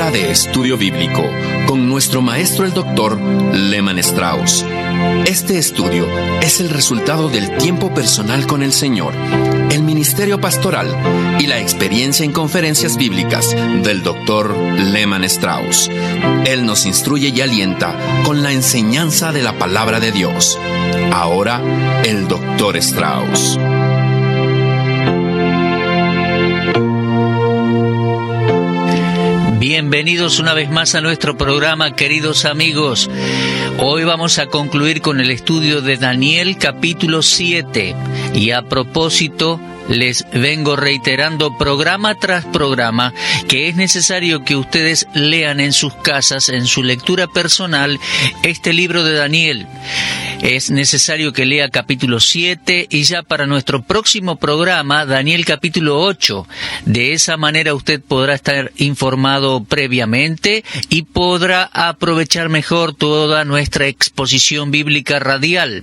Hora de Estudio Bíblico con nuestro maestro el Dr. Lehman Strauss. Este estudio es el resultado del tiempo personal con el Señor, el ministerio pastoral y la experiencia en conferencias bíblicas del Dr. Lehman Strauss. Él nos instruye y alienta con la enseñanza de la palabra de Dios. Ahora, el Dr. Strauss. Bienvenidos una vez más a nuestro programa, queridos amigos. Hoy vamos a concluir con el estudio de Daniel capítulo 7. Y a propósito, les vengo reiterando programa tras programa que es necesario que ustedes lean en sus casas, en su lectura personal, este libro de Daniel. Es necesario que lea capítulo 7 y ya para nuestro próximo programa, Daniel capítulo 8. De esa manera usted podrá estar informado previamente y podrá aprovechar mejor toda nuestra exposición bíblica radial.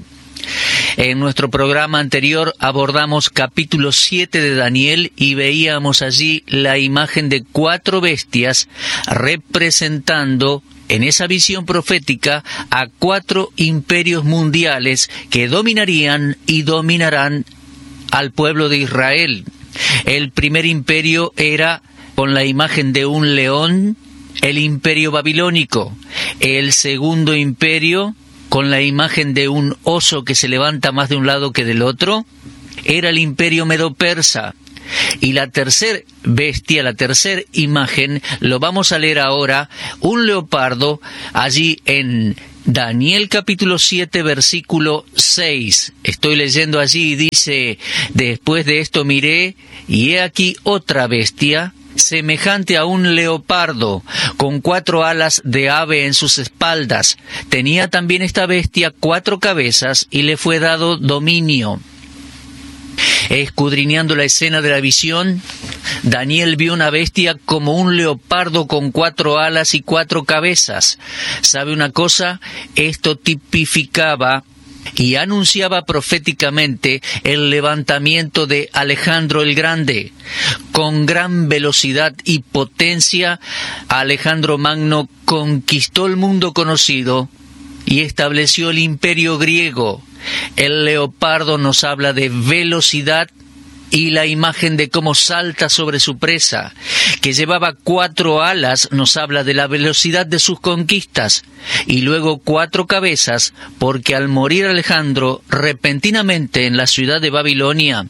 En nuestro programa anterior abordamos capítulo 7 de Daniel y veíamos allí la imagen de 4 bestias representando en esa visión profética a 4 imperios mundiales que dominarían y dominarán al pueblo de Israel. El primer imperio era con la imagen de un león, el imperio babilónico. El segundo imperio, con la imagen de un oso que se levanta más de un lado que del otro, era el imperio medo-persa. Y la tercera bestia, la tercera imagen, lo vamos a leer ahora, un leopardo, allí en Daniel capítulo 7, versículo 6. Estoy leyendo allí y dice: después de esto miré, y he aquí otra bestia, semejante a un leopardo, con 4 alas de ave en sus espaldas. Tenía también esta bestia 4 cabezas, y le fue dado dominio. Escudriñando la escena de la visión, Daniel vio una bestia como un leopardo con 4 alas y 4 cabezas. ¿Sabe una cosa? Esto tipificaba y anunciaba proféticamente el levantamiento de Alejandro el Grande. Con gran velocidad y potencia, Alejandro Magno conquistó el mundo conocido y estableció el imperio griego. El leopardo nos habla de velocidad y la imagen de cómo salta sobre su presa. Que llevaba 4 alas nos habla de la velocidad de sus conquistas. Y luego 4 cabezas, porque al morir Alejandro repentinamente en la ciudad de Babilonia,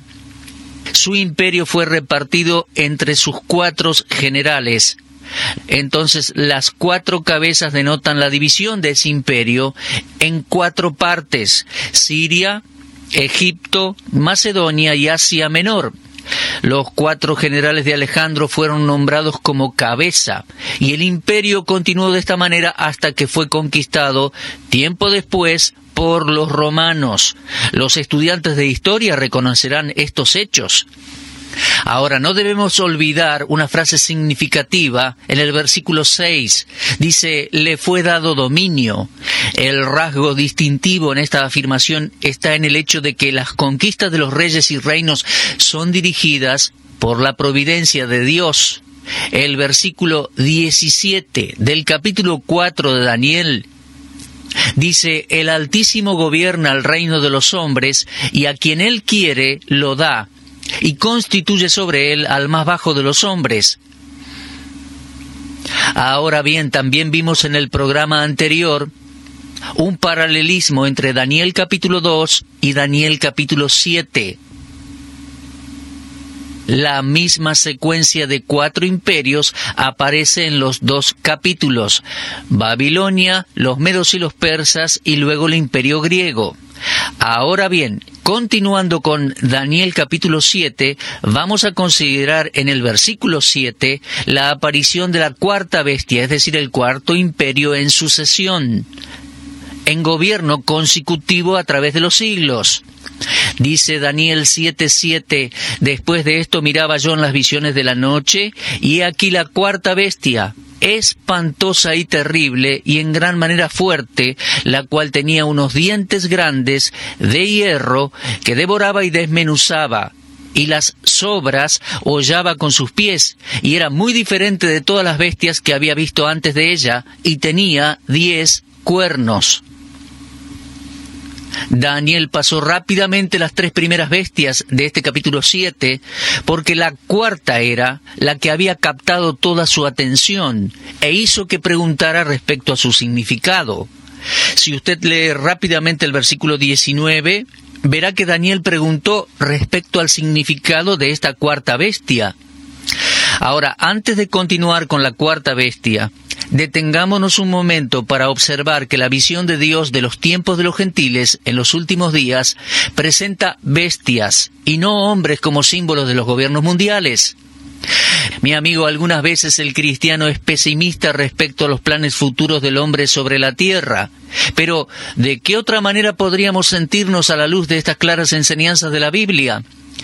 su imperio fue repartido entre sus 4 generales. Entonces las 4 cabezas denotan la división de ese imperio en 4 partes: Siria, Egipto, Macedonia y Asia Menor. Los 4 generales de Alejandro fueron nombrados como cabeza, y el imperio continuó de esta manera hasta que fue conquistado tiempo después por los romanos. Los estudiantes de historia reconocerán estos hechos. Ahora, no debemos olvidar una frase significativa en el versículo 6. Dice: le fue dado dominio. El rasgo distintivo en esta afirmación está en el hecho de que las conquistas de los reyes y reinos son dirigidas por la providencia de Dios. El versículo 17 del capítulo 4 de Daniel dice: el Altísimo gobierna el reino de los hombres, y a quien Él quiere lo da, y constituye sobre él al más bajo de los hombres. Ahora bien, también vimos en el programa anterior un paralelismo entre Daniel capítulo 2 y Daniel capítulo 7. La misma secuencia de 4 imperios aparece en los 2 capítulos: Babilonia, los medos y los persas, y luego el imperio griego. Ahora bien, continuando con Daniel capítulo 7, vamos a considerar en el versículo 7 la aparición de la 4ª bestia, es decir, el 4º imperio en sucesión, en gobierno consecutivo a través de los siglos. Dice Daniel 7:7, después de esto miraba yo en las visiones de la noche, y he aquí la 4ª bestia, espantosa y terrible, y en gran manera fuerte, la cual tenía unos dientes grandes de hierro, que devoraba y desmenuzaba, y las sobras hollaba con sus pies, y era muy diferente de todas las bestias que había visto antes de ella, y tenía 10 cuernos. Daniel pasó rápidamente las 3 primeras bestias de este capítulo 7, porque la cuarta era la que había captado toda su atención, e hizo que preguntara respecto a su significado. Si usted lee rápidamente el versículo 19, verá que Daniel preguntó respecto al significado de esta cuarta bestia. Ahora, antes de continuar con la cuarta bestia, detengámonos un momento para observar que la visión de Dios de los tiempos de los gentiles en los últimos días presenta bestias y no hombres como símbolos de los gobiernos mundiales. Mi amigo, algunas veces el cristiano es pesimista respecto a los planes futuros del hombre sobre la tierra. Pero, ¿de qué otra manera podríamos sentirnos a la luz de estas claras enseñanzas de la Biblia?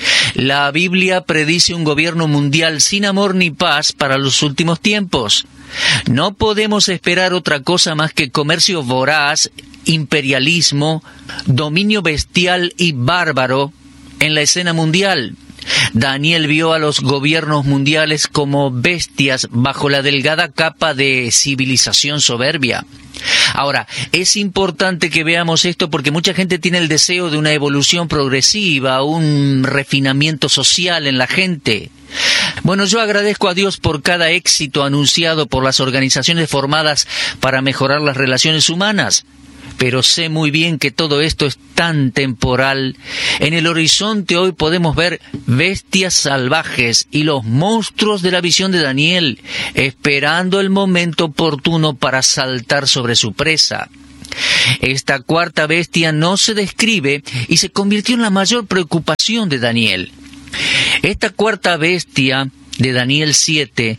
La Biblia predice un gobierno mundial sin amor ni paz para los últimos tiempos. No podemos esperar otra cosa más que comercio voraz, imperialismo, dominio bestial y bárbaro en la escena mundial. Daniel vio a los gobiernos mundiales como bestias bajo la delgada capa de civilización soberbia. Ahora, es importante que veamos esto porque mucha gente tiene el deseo de una evolución progresiva, un refinamiento social en la gente. Bueno, yo agradezco a Dios por cada éxito anunciado por las organizaciones formadas para mejorar las relaciones humanas. Pero sé muy bien que todo esto es tan temporal. En el horizonte hoy podemos ver bestias salvajes y los monstruos de la visión de Daniel, esperando el momento oportuno para saltar sobre su presa. Esta cuarta bestia no se describe y se convirtió en la mayor preocupación de Daniel. Esta cuarta bestia de Daniel 7,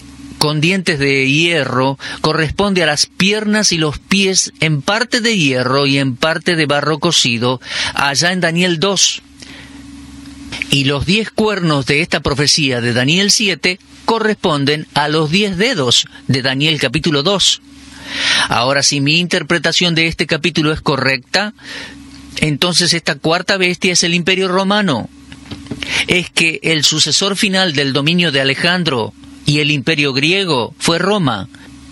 con dientes de hierro, corresponde a las piernas y los pies en parte de hierro y en parte de barro cocido, allá en Daniel 2. Y los 10 cuernos de esta profecía de Daniel 7 corresponden a los 10 dedos de Daniel capítulo 2. Ahora, si mi interpretación de este capítulo es correcta, entonces esta cuarta bestia es el Imperio Romano. Es que el sucesor final del dominio de Alejandro y el imperio griego fue Roma.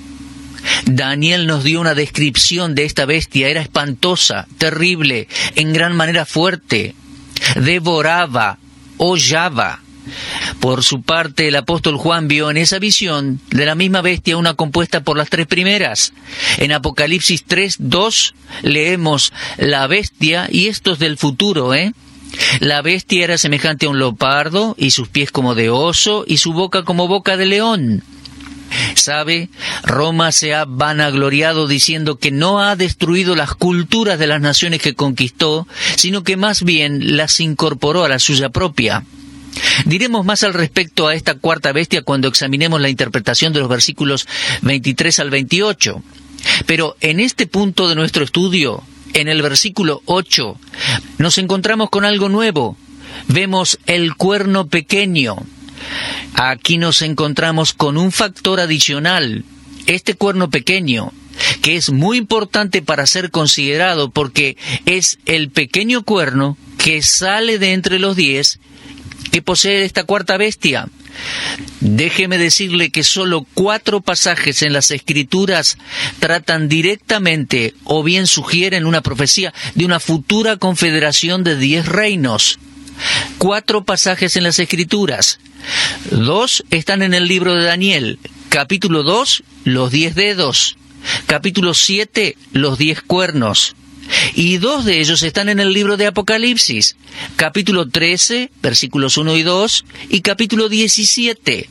Daniel nos dio una descripción de esta bestia. Era espantosa, terrible, en gran manera fuerte. Devoraba, hollaba. Por su parte, el apóstol Juan vio en esa visión de la misma bestia una compuesta por las 3 primeras. En Apocalipsis 3:2 leemos la bestia, y esto es del futuro, La bestia era semejante a un leopardo, y sus pies como de oso, y su boca como boca de león. ¿Sabe? Roma se ha vanagloriado diciendo que no ha destruido las culturas de las naciones que conquistó, sino que más bien las incorporó a la suya propia. Diremos más al respecto a esta cuarta bestia cuando examinemos la interpretación de los versículos 23 al 28. Pero en este punto de nuestro estudio, en el versículo 8, nos encontramos con algo nuevo. Vemos el cuerno pequeño. Aquí nos encontramos con un factor adicional. Este cuerno pequeño, que es muy importante para ser considerado porque es el pequeño cuerno que sale de entre los 10 que posee esta cuarta bestia. Déjeme decirle que solo 4 pasajes en las Escrituras tratan directamente o bien sugieren una profecía de una futura confederación de 10 reinos. 4 pasajes en las Escrituras. 2 están en el libro de Daniel. Capítulo 2, los 10 dedos. Capítulo 7, los 10 cuernos. Y 2 de ellos están en el libro de Apocalipsis, capítulo 13, versículos 1 y 2, y capítulo 17.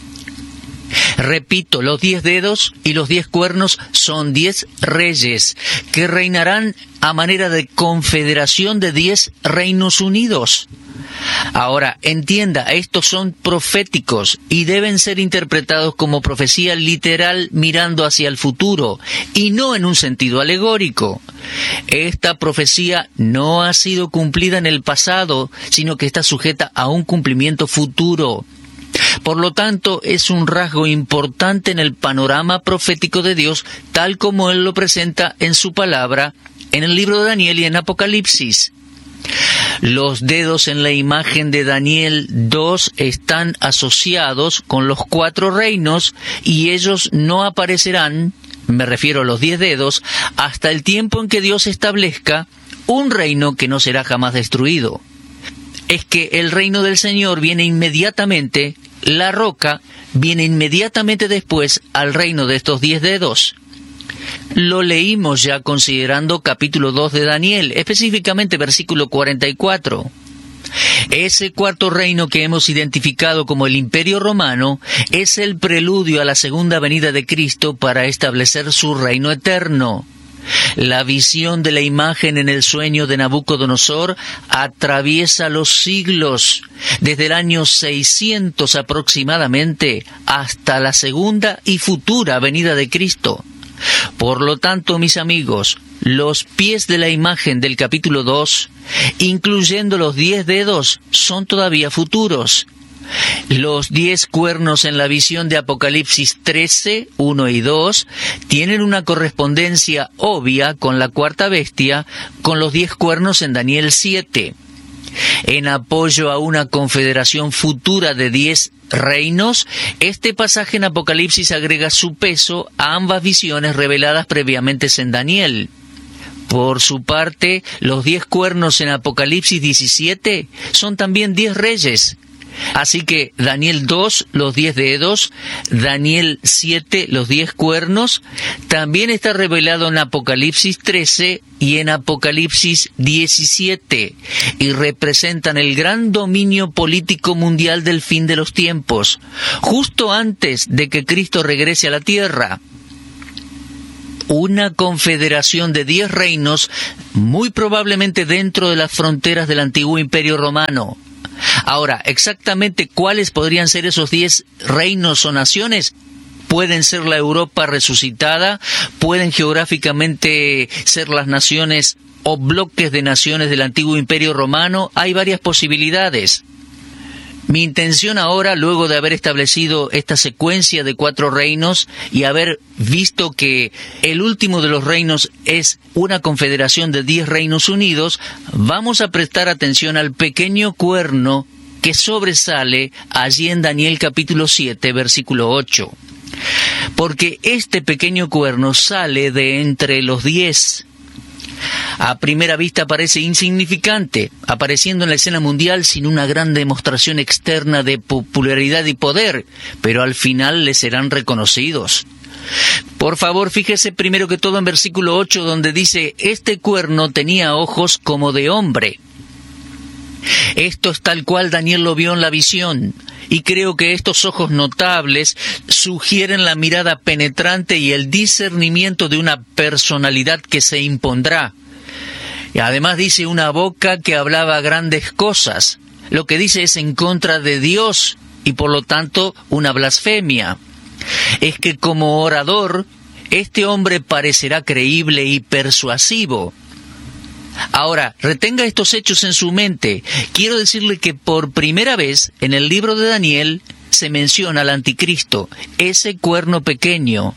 Repito, los 10 dedos y los 10 cuernos son 10 reyes que reinarán a manera de confederación de 10 reinos unidos. Ahora, entienda, estos son proféticos y deben ser interpretados como profecía literal mirando hacia el futuro y no en un sentido alegórico. Esta profecía no ha sido cumplida en el pasado, sino que está sujeta a un cumplimiento futuro. Por lo tanto, es un rasgo importante en el panorama profético de Dios, tal como Él lo presenta en su palabra, en el libro de Daniel y en Apocalipsis. Los dedos en la imagen de Daniel 2 están asociados con los 4 reinos y ellos no aparecerán, me refiero a los 10 dedos, hasta el tiempo en que Dios establezca un reino que no será jamás destruido. Es que el reino del Señor viene inmediatamente, la roca viene inmediatamente después al reino de estos 10 dedos. Lo leímos ya considerando capítulo 2 de Daniel, específicamente versículo 44. Ese cuarto reino que hemos identificado como el Imperio Romano es el preludio a la segunda venida de Cristo para establecer su reino eterno. La visión de la imagen en el sueño de Nabucodonosor atraviesa los siglos, desde el año 600 aproximadamente hasta la segunda y futura venida de Cristo. Por lo tanto, mis amigos, los pies de la imagen del capítulo 2, incluyendo los 10 dedos, son todavía futuros. Los 10 cuernos en la visión de Apocalipsis 13, 1 y 2, tienen una correspondencia obvia con la cuarta bestia, con los 10 cuernos en Daniel 7. En apoyo a una confederación futura de 10 reinos, este pasaje en Apocalipsis agrega su peso a ambas visiones reveladas previamente en Daniel. Por su parte, los 10 cuernos en Apocalipsis 17 son también 10 reyes. Así que Daniel 2, los 10 dedos, Daniel 7, los 10 cuernos, también está revelado en Apocalipsis 13 y en Apocalipsis 17, y representan el gran dominio político mundial del fin de los tiempos, justo antes de que Cristo regrese a la tierra. Una confederación de 10 reinos, muy probablemente dentro de las fronteras del antiguo Imperio Romano. Ahora, exactamente cuáles podrían ser esos 10 reinos o naciones. Pueden ser la Europa resucitada, pueden geográficamente ser las naciones o bloques de naciones del antiguo Imperio Romano. Hay varias posibilidades. Mi intención ahora, luego de haber establecido esta secuencia de 4 reinos y haber visto que el último de los reinos es una confederación de 10 reinos unidos, vamos a prestar atención al pequeño cuerno que sobresale allí en Daniel capítulo 7, versículo 8. Porque este pequeño cuerno sale de entre los 10. A primera vista parece insignificante, apareciendo en la escena mundial sin una gran demostración externa de popularidad y poder, pero al final le serán reconocidos. Por favor, fíjese primero que todo en versículo 8, donde dice: este cuerno tenía ojos como de hombre. Esto es tal cual Daniel lo vio en la visión, y creo que estos ojos notables sugieren la mirada penetrante y el discernimiento de una personalidad que se impondrá. Y además dice una boca que hablaba grandes cosas. Lo que dice es en contra de Dios y por lo tanto una blasfemia. Es que como orador, este hombre parecerá creíble y persuasivo. Ahora, retenga estos hechos en su mente. Quiero decirle que por primera vez en el libro de Daniel se menciona al anticristo, ese cuerno pequeño.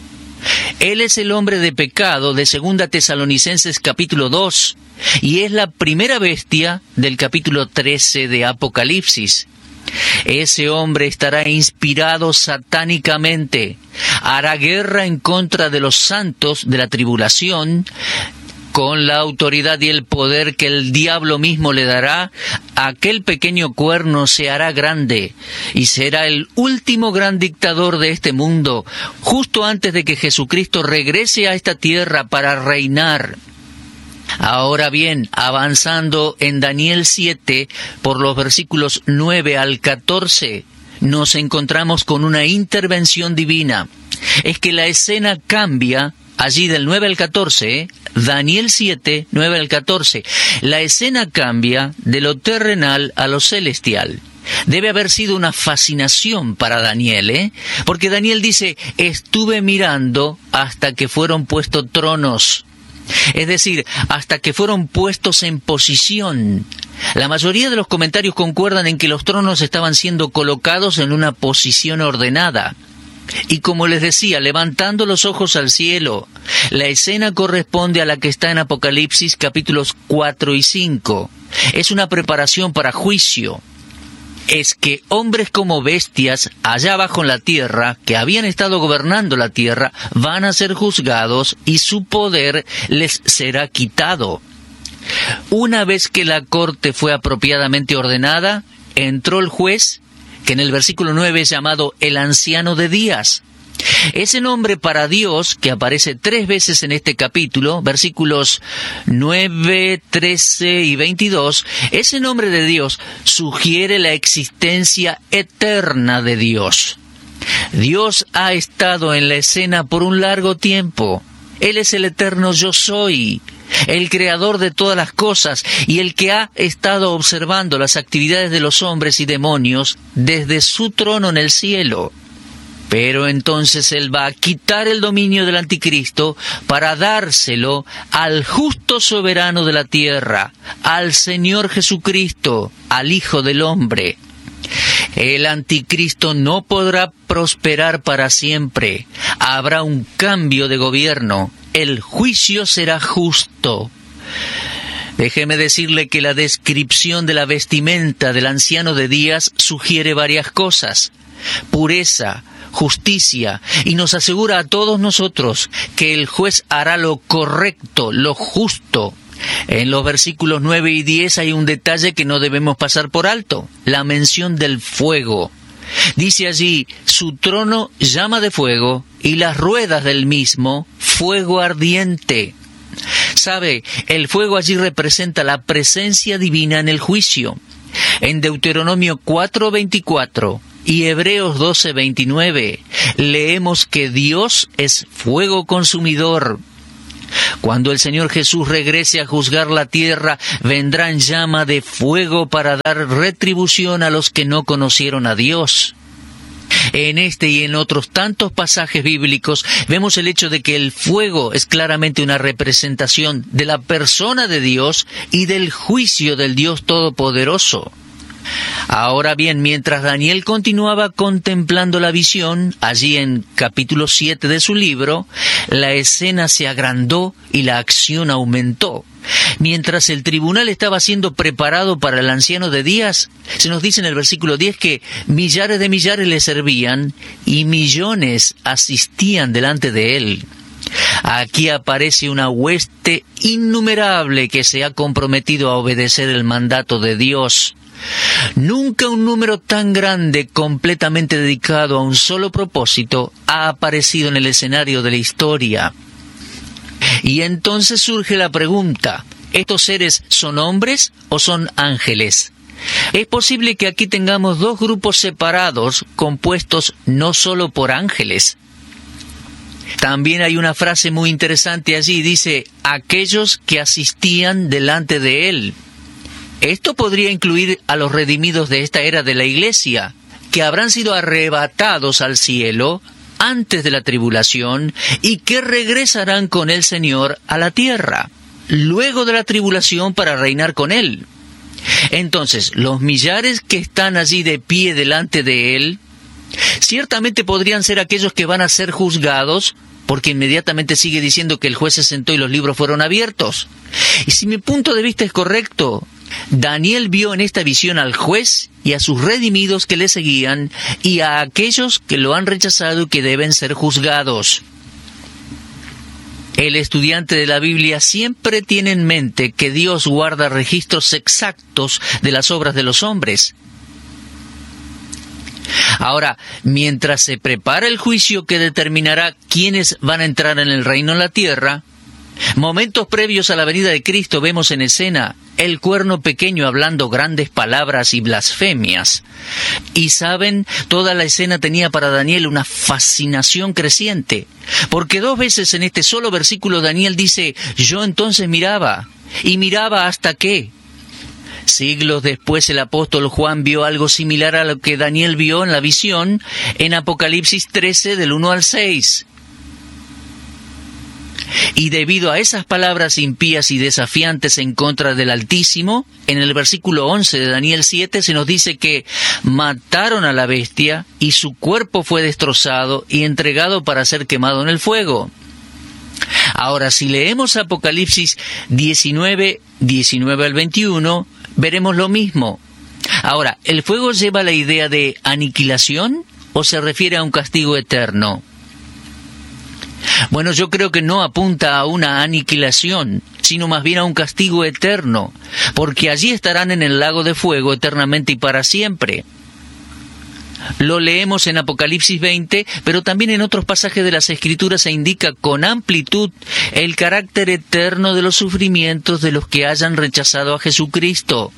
Él es el hombre de pecado de 2 Tesalonicenses capítulo 2 y es la primera bestia del capítulo 13 de Apocalipsis. Ese hombre estará inspirado satánicamente, hará guerra en contra de los santos de la tribulación, con la autoridad y el poder que el diablo mismo le dará. Aquel pequeño cuerno se hará grande y será el último gran dictador de este mundo, justo antes de que Jesucristo regrese a esta tierra para reinar. Ahora bien, avanzando en Daniel 7, por los versículos 9 al 14, nos encontramos con una intervención divina. Es que la escena cambia allí del 9 al 14, Daniel 7, 9 al 14. La escena cambia de lo terrenal a lo celestial. Debe haber sido una fascinación para Daniel, porque Daniel dice: estuve mirando hasta que fueron puestos tronos. Es decir, hasta que fueron puestos en posición. La mayoría de los comentarios concuerdan en que los tronos estaban siendo colocados en una posición ordenada. Y como les decía, levantando los ojos al cielo, la escena corresponde a la que está en Apocalipsis capítulos 4 y 5. Es una preparación para juicio. Es que hombres como bestias allá abajo en la tierra, que habían estado gobernando la tierra, van a ser juzgados y su poder les será quitado. Una vez que la corte fue apropiadamente ordenada, entró el juez, que en el versículo 9 es llamado el anciano de días. Ese nombre para Dios, que aparece 3 veces en este capítulo, versículos 9, 13 y 22, ese nombre de Dios sugiere la existencia eterna de Dios. Dios ha estado en la escena por un largo tiempo. Él es el eterno yo soy, el creador de todas las cosas y el que ha estado observando las actividades de los hombres y demonios desde su trono en el cielo. Pero entonces Él va a quitar el dominio del anticristo para dárselo al justo soberano de la tierra, al Señor Jesucristo, al Hijo del Hombre. El anticristo no podrá prosperar para siempre. Habrá un cambio de gobierno. El juicio será justo. Déjeme decirle que la descripción de la vestimenta del anciano de días sugiere varias cosas. Pureza, justicia, y nos asegura a todos nosotros que el juez hará lo correcto, lo justo. En los versículos 9 y 10 hay un detalle que no debemos pasar por alto, la mención del fuego. Dice allí, su trono llama de fuego y las ruedas del mismo fuego ardiente. ¿Sabe? El fuego allí representa la presencia divina en el juicio. En Deuteronomio 4:24 y Hebreos 12:29 leemos que Dios es fuego consumidor. Cuando el Señor Jesús regrese a juzgar la tierra, vendrá en llama de fuego para dar retribución a los que no conocieron a Dios. En este y en otros tantos pasajes bíblicos vemos el hecho de que el fuego es claramente una representación de la persona de Dios y del juicio del Dios Todopoderoso. Ahora bien, mientras Daniel continuaba contemplando la visión, allí en capítulo 7 de su libro, la escena se agrandó y la acción aumentó. Mientras el tribunal estaba siendo preparado para el anciano de días, se nos dice en el versículo 10 que millares de millares le servían y millones asistían delante de él. Aquí aparece una hueste innumerable que se ha comprometido a obedecer el mandato de Dios. Nunca un número tan grande, completamente dedicado a un solo propósito, ha aparecido en el escenario de la historia. Y entonces surge la pregunta, ¿estos seres son hombres o son ángeles? Es posible que aquí tengamos 2 grupos separados, compuestos no solo por ángeles. También hay una frase muy interesante allí, dice, aquellos que asistían delante de él. Esto podría incluir a los redimidos de esta era de la Iglesia, que habrán sido arrebatados al cielo antes de la tribulación y que regresarán con el Señor a la tierra, luego de la tribulación para reinar con Él. Entonces, los millares que están allí de pie delante de Él, ciertamente podrían ser aquellos que van a ser juzgados, porque inmediatamente sigue diciendo que el juez se sentó y los libros fueron abiertos. Y si mi punto de vista es correcto, Daniel vio en esta visión al juez y a sus redimidos que le seguían y a aquellos que lo han rechazado y que deben ser juzgados. El estudiante de la Biblia siempre tiene en mente que Dios guarda registros exactos de las obras de los hombres. Ahora, mientras se prepara el juicio que determinará quiénes van a entrar en el reino en la tierra, momentos previos a la venida de Cristo vemos en escena el cuerno pequeño hablando grandes palabras y blasfemias. Y saben, toda la escena tenía para Daniel una fascinación creciente, porque 2 veces en este solo versículo Daniel dice, yo entonces miraba, y miraba hasta qué. Siglos después el apóstol Juan vio algo similar a lo que Daniel vio en la visión en Apocalipsis 13 del 1 al 6. Y debido a esas palabras impías y desafiantes en contra del Altísimo, en el versículo 11 de Daniel 7 se nos dice que mataron a la bestia y su cuerpo fue destrozado y entregado para ser quemado en el fuego. Ahora, si leemos Apocalipsis 19 al 21, veremos lo mismo. Ahora, ¿el fuego lleva la idea de aniquilación o se refiere a un castigo eterno? Bueno, yo creo que no apunta a una aniquilación, sino más bien a un castigo eterno, porque allí estarán en el lago de fuego eternamente y para siempre. Lo leemos en Apocalipsis 20, pero también en otros pasajes de las Escrituras se indica con amplitud el carácter eterno de los sufrimientos de los que hayan rechazado a Jesucristo.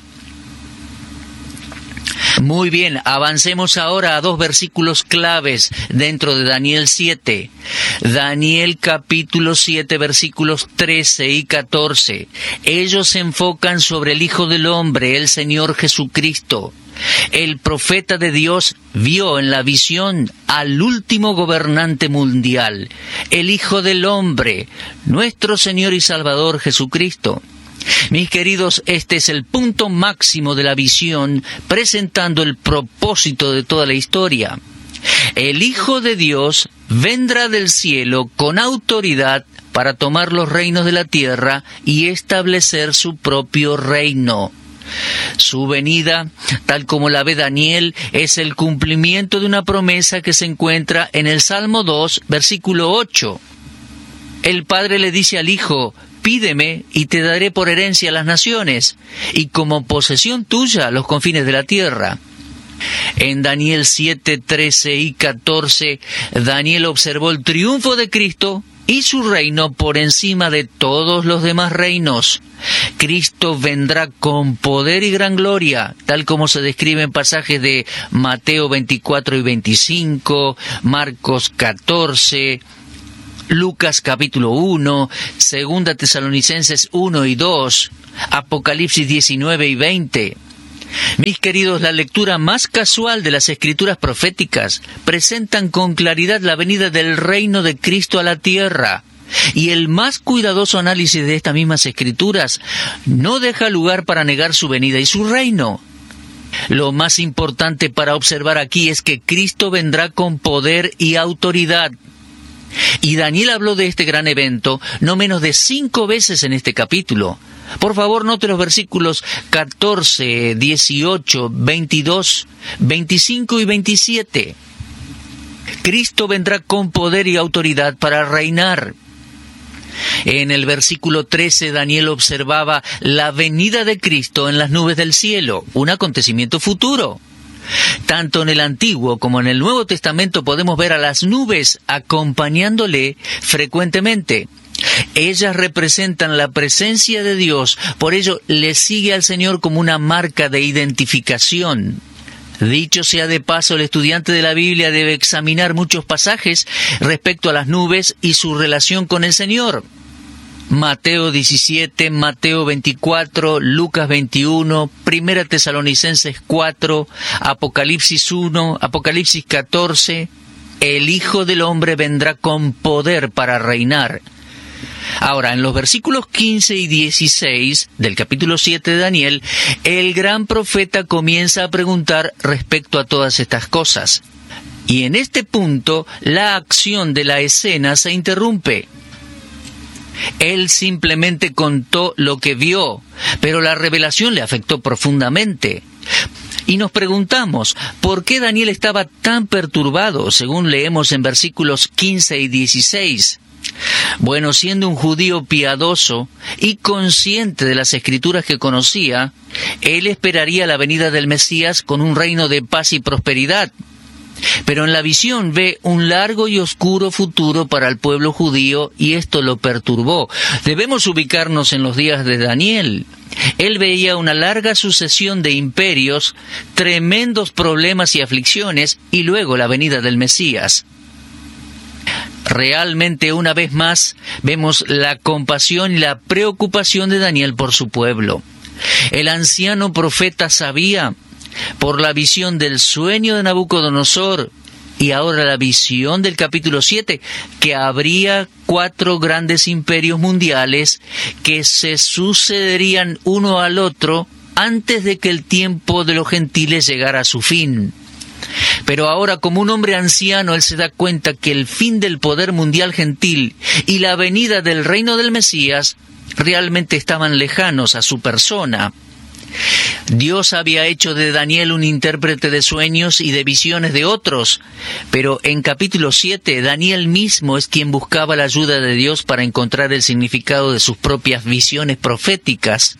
Muy bien, avancemos ahora a dos versículos claves dentro de Daniel 7. Daniel capítulo 7, versículos 13 y 14. Ellos se enfocan sobre el Hijo del Hombre, el Señor Jesucristo. El profeta de Dios vio en la visión al último gobernante mundial, el Hijo del Hombre, nuestro Señor y Salvador Jesucristo. Mis queridos, este es el punto máximo de la visión, presentando el propósito de toda la historia. El Hijo de Dios vendrá del cielo con autoridad para tomar los reinos de la tierra y establecer su propio reino. Su venida, tal como la ve Daniel, es el cumplimiento de una promesa que se encuentra en el Salmo 2, versículo 8. El Padre le dice al Hijo: pídeme y te daré por herencia las naciones, y como posesión tuya los confines de la tierra. En Daniel 7, 13 y 14, Daniel observó el triunfo de Cristo y su reino por encima de todos los demás reinos. Cristo vendrá con poder y gran gloria, tal como se describe en pasajes de Mateo 24 y 25, Marcos 14, Lucas capítulo 1, 2 Tesalonicenses 1 y 2, Apocalipsis 19 y 20. Mis queridos, la lectura más casual de las escrituras proféticas presentan con claridad la venida del reino de Cristo a la tierra, y el más cuidadoso análisis de estas mismas escrituras no deja lugar para negar su venida y su reino. Lo más importante para observar aquí es que Cristo vendrá con poder y autoridad. Y Daniel habló de este gran evento no menos de 5 veces en este capítulo. Por favor, note los versículos 14, 18, 22, 25 y 27. Cristo vendrá con poder y autoridad para reinar. En el versículo 13, Daniel observaba la venida de Cristo en las nubes del cielo, un acontecimiento futuro. Tanto en el Antiguo como en el Nuevo Testamento podemos ver a las nubes acompañándole frecuentemente. Ellas representan la presencia de Dios, por ello le sigue al Señor como una marca de identificación. Dicho sea de paso, el estudiante de la Biblia debe examinar muchos pasajes respecto a las nubes y su relación con el Señor. Mateo 17, Mateo 24, Lucas 21, 1 Tesalonicenses 4, Apocalipsis 1, Apocalipsis 14. El Hijo del Hombre vendrá con poder para reinar. Ahora, en los versículos 15 y 16 del capítulo 7 de Daniel, el gran profeta comienza a preguntar respecto a todas estas cosas. Y en este punto, la acción de la escena se interrumpe. Él simplemente contó lo que vio, pero la revelación le afectó profundamente. Y nos preguntamos, ¿por qué Daniel estaba tan perturbado, según leemos en versículos 15 y 16? Bueno, siendo un judío piadoso y consciente de las escrituras que conocía, él esperaría la venida del Mesías con un reino de paz y prosperidad. Pero en la visión ve un largo y oscuro futuro para el pueblo judío y esto lo perturbó. Debemos ubicarnos en los días de Daniel. Él veía una larga sucesión de imperios, tremendos problemas y aflicciones y luego la venida del Mesías. Realmente, una vez más, vemos la compasión y la preocupación de Daniel por su pueblo. El anciano profeta sabía, por la visión del sueño de Nabucodonosor, Y ahora la visión del capítulo 7, que habría 4 grandes imperios mundiales que se sucederían uno al otro antes de que el tiempo de los gentiles llegara a su fin. Pero ahora, como un hombre anciano, él se da cuenta que el fin del poder mundial gentil y la venida del reino del Mesías realmente estaban lejanos a su persona. Dios había hecho de Daniel un intérprete de sueños y de visiones de otros, pero en capítulo 7 Daniel mismo es quien buscaba la ayuda de Dios para encontrar el significado de sus propias visiones proféticas.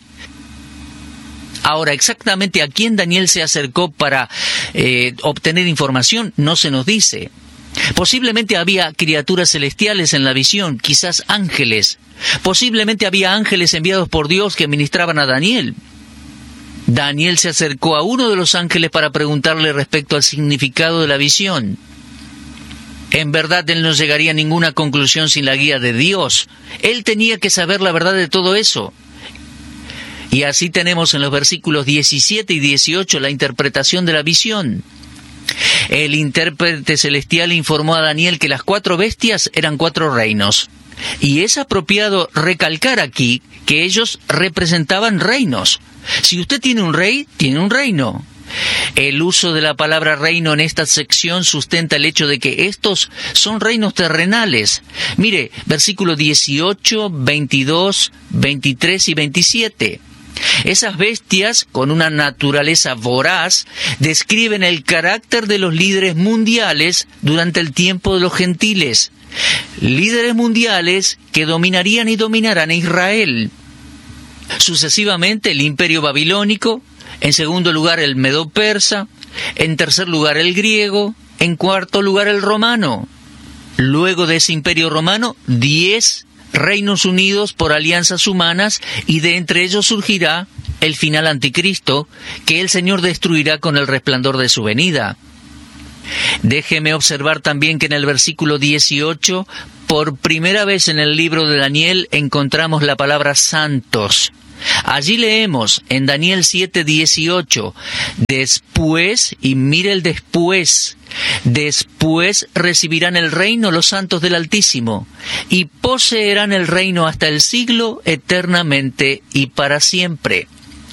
Ahora, exactamente a quién Daniel se acercó para obtener información no se nos dice. Posiblemente había criaturas celestiales en la visión, quizás ángeles. Posiblemente había ángeles enviados por Dios que ministraban a Daniel. Daniel se acercó a uno de los ángeles para preguntarle respecto al significado de la visión. En verdad, él no llegaría a ninguna conclusión sin la guía de Dios. Él tenía que saber la verdad de todo eso. Y así tenemos en los versículos 17 y 18 la interpretación de la visión. El intérprete celestial informó a Daniel que las 4 bestias eran 4 reinos. Y es apropiado recalcar aquí que ellos representaban reinos. Si usted tiene un rey, tiene un reino. El uso de la palabra reino en esta sección sustenta el hecho de que estos son reinos terrenales. Mire, versículos 18, 22, 23 y 27. Esas bestias, con una naturaleza voraz, describen el carácter de los líderes mundiales durante el tiempo de los gentiles. Líderes mundiales que dominarían y dominarán a Israel. Sucesivamente el imperio babilónico, en segundo lugar el medo-persa, en tercer lugar el griego, en cuarto lugar el romano. Luego de ese imperio romano, 10 reinos unidos por alianzas humanas, y de entre ellos surgirá el final anticristo, que el Señor destruirá con el resplandor de su venida. Déjeme observar también que en el versículo 18, por primera vez en el libro de Daniel, encontramos la palabra santos. Allí leemos en Daniel 7:18, después, y mire el después recibirán el reino los santos del Altísimo, y poseerán el reino hasta el siglo, eternamente y para siempre.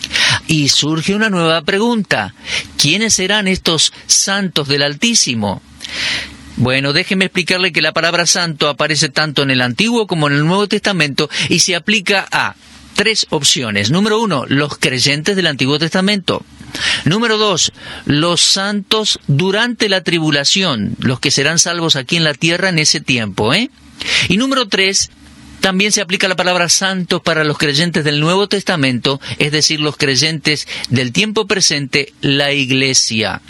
Y surge una nueva pregunta: ¿quiénes serán estos santos del Altísimo? Bueno, déjeme explicarle que la palabra santo aparece tanto en el Antiguo como en el Nuevo Testamento y se aplica a 3 opciones. Número 1, los creyentes del Antiguo Testamento. Número 2, los santos durante la tribulación, los que serán salvos aquí en la tierra en ese tiempo, Y número 3, también se aplica la palabra santos para los creyentes del Nuevo Testamento, es decir, los creyentes del tiempo presente, la Iglesia.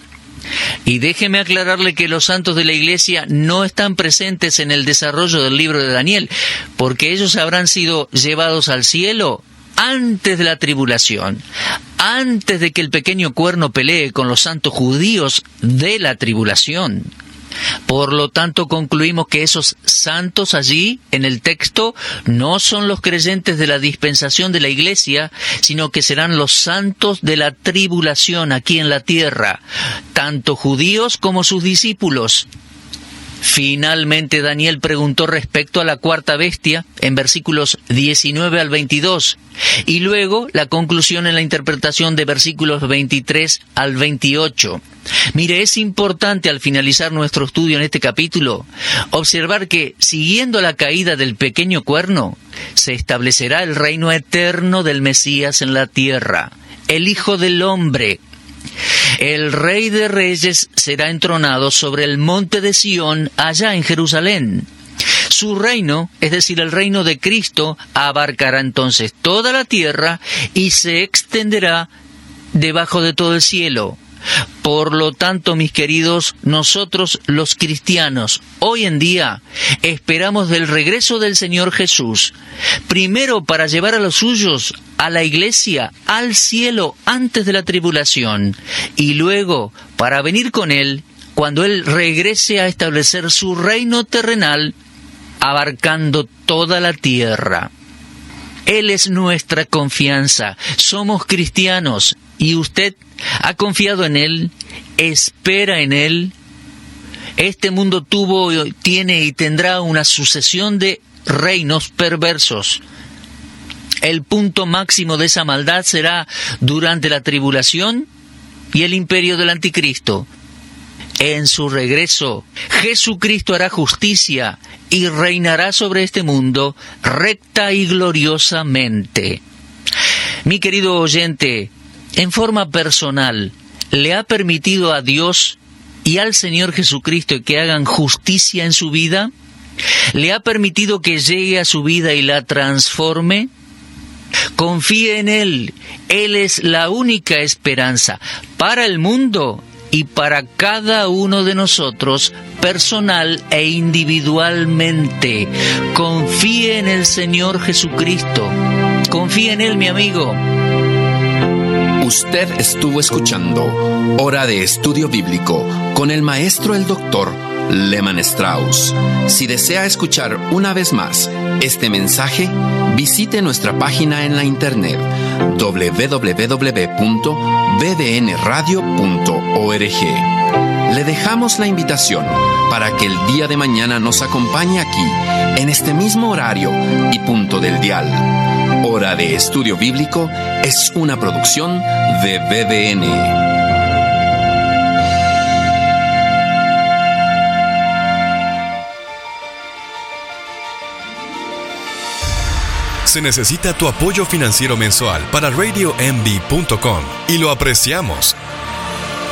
Y déjeme aclararle que los santos de la Iglesia no están presentes en el desarrollo del libro de Daniel, porque ellos habrán sido llevados al cielo antes de la tribulación, antes de que el pequeño cuerno pelee con los santos judíos de la tribulación. Por lo tanto, concluimos que esos santos allí, en el texto, no son los creyentes de la dispensación de la Iglesia, sino que serán los santos de la tribulación aquí en la tierra, tanto judíos como sus discípulos. Finalmente, Daniel preguntó respecto a la 4ª bestia en versículos 19 al 22, y luego la conclusión en la interpretación de versículos 23 al 28. Mire, es importante al finalizar nuestro estudio en este capítulo observar que, siguiendo la caída del pequeño cuerno, se establecerá el reino eterno del Mesías en la tierra, el Hijo del Hombre. El Rey de Reyes será entronado sobre el monte de Sión, allá en Jerusalén. Su reino, es decir, el reino de Cristo, abarcará entonces toda la tierra y se extenderá debajo de todo el cielo. Por lo tanto, mis queridos, nosotros los cristianos, hoy en día, esperamos del regreso del Señor Jesús, primero para llevar a los suyos, a la Iglesia, al cielo antes de la tribulación, y luego para venir con Él cuando Él regrese a establecer su reino terrenal, abarcando toda la tierra. Él es nuestra confianza, somos cristianos, y usted ha confiado en Él, espera en Él. Este mundo tuvo, tiene y tendrá una sucesión de reinos perversos. El punto máximo de esa maldad será durante la tribulación y el imperio del anticristo. En su regreso, Jesucristo hará justicia y reinará sobre este mundo recta y gloriosamente. Mi querido oyente, en forma personal, ¿le ha permitido a Dios y al Señor Jesucristo que hagan justicia en su vida? ¿Le ha permitido que llegue a su vida y la transforme? Confíe en Él. Él es la única esperanza para el mundo y para cada uno de nosotros, personal e individualmente. Confíe en el Señor Jesucristo. Confíe en Él, mi amigo. Usted estuvo escuchando Hora de Estudio Bíblico con el maestro el Dr. Lehman Strauss. Si desea escuchar una vez más este mensaje, visite nuestra página en la internet www.bbnradio.org. Le dejamos la invitación para que el día de mañana nos acompañe aquí, en este mismo horario y punto del dial. Hora de Estudio Bíblico es una producción de BBN. Se necesita tu apoyo financiero mensual para RadioMD.com y lo apreciamos.